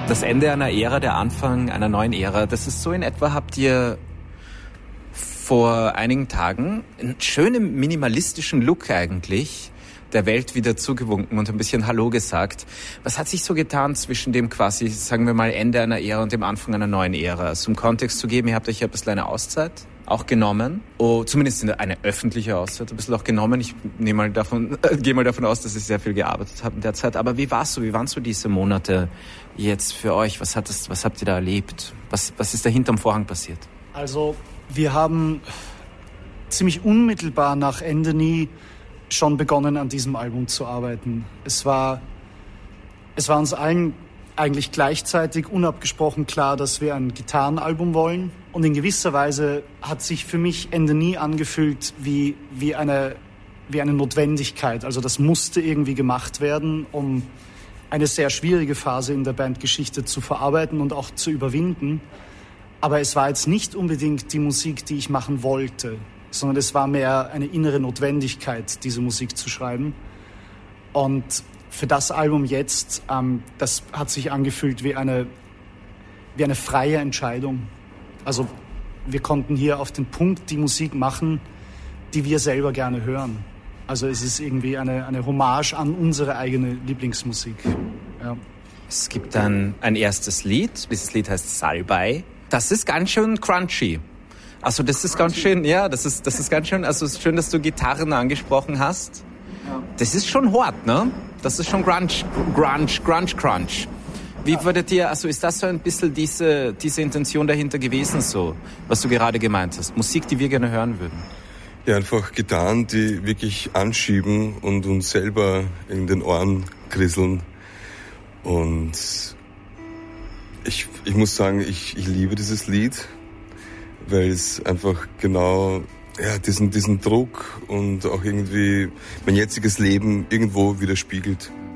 Das Ende einer Ära, der Anfang einer neuen Ära, das ist so in etwa, habt ihr vor einigen Tagen einen schönen minimalistischen Look eigentlich der Welt wieder zugewunken und ein bisschen Hallo gesagt. Was hat sich so getan zwischen dem quasi, sagen wir mal, Ende einer Ära und dem Anfang einer neuen Ära? Also um Kontext zu geben, ihr habt euch ja ein bisschen eine Auszeit auch genommen, zumindest eine öffentliche Auszeit ein bisschen auch genommen. Ich gehe mal davon aus, dass ihr sehr viel gearbeitet habt in der Zeit. Aber wie waren so diese Monate jetzt für euch? Was habt ihr da erlebt? Was ist da hinterm Vorhang passiert? Also wir haben ziemlich unmittelbar nach Ende nie schon begonnen, an diesem Album zu arbeiten. Es war uns allen eigentlich gleichzeitig unabgesprochen klar, dass wir ein Gitarrenalbum wollen. Und in gewisser Weise hat sich für mich Ende nie angefühlt wie eine Notwendigkeit. Also das musste irgendwie gemacht werden, um eine sehr schwierige Phase in der Bandgeschichte zu verarbeiten und auch zu überwinden. Aber es war jetzt nicht unbedingt die Musik, die ich machen wollte, sondern es war mehr eine innere Notwendigkeit, diese Musik zu schreiben. Und für das Album jetzt, das hat sich angefühlt wie eine freie Entscheidung. Also wir konnten hier auf den Punkt die Musik machen, die wir selber gerne hören. Also es ist irgendwie eine Hommage an unsere eigene Lieblingsmusik. Ja. Es gibt dann ein erstes Lied. Dieses Lied heißt Salbei. Das ist ganz schön crunchy. Also das ist ganz schön, ja, das ist ganz schön, also es ist schön, dass du Gitarren angesprochen hast. Ja. Das ist schon hart, ne? Das ist schon Crunch. Wie würdet ihr, also ist das so ein bisschen diese Intention dahinter gewesen, so, was du gerade gemeint hast? Musik, die wir gerne hören würden? Ja, einfach Gitarren, die wirklich anschieben und uns selber in den Ohren krisseln. Und ich muss sagen, ich liebe dieses Lied, weil es einfach genau diesen Druck und auch irgendwie mein jetziges Leben irgendwo widerspiegelt.